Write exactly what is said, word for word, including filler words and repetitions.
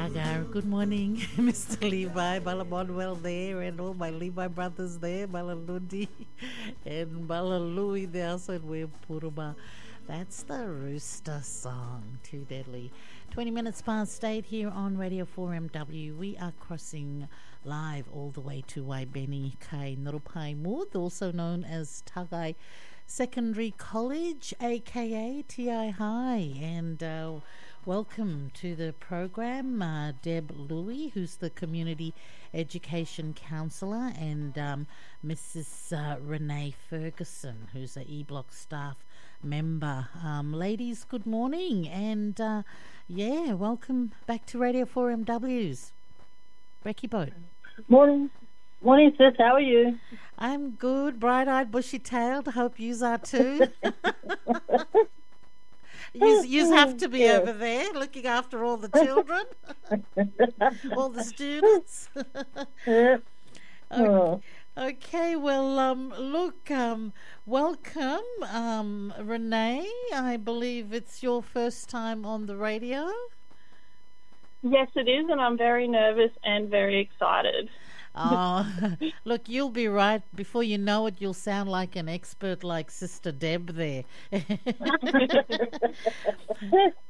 Tagar. Good morning, Mister Levi, Balamonwell there, and all my Levi brothers there, Balalundi and Balalui there, also in Puruma. That's the Rooster song, Too Deadly. twenty minutes past eight here on Radio four M W. We are crossing live all the way to Waibeni Kai Nurupai Mud, also known as Tagai Secondary College, aka T I High, and uh, welcome to the program, uh, Deb Louie, who's the Community Education Counsellor, and um, Missus Uh, Renee Ferguson, who's a E-Block staff member. Um, ladies, good morning, and uh, yeah, welcome back to Radio four M W's. Brecky Boat. Morning. Morning, sis. How are you? I'm good, bright-eyed, bushy-tailed. Hope yous are too. Yous, yous have to be Yeah. over there looking after all the children, all the students. Yeah. Okay, Oh. okay, well, um, look, um, welcome, um, Renee. I believe it's your first time on the radio. Yes, it is, and I'm very nervous and very excited. Oh, look, you'll be right. Before you know it, you'll sound like an expert like Sister Deb there.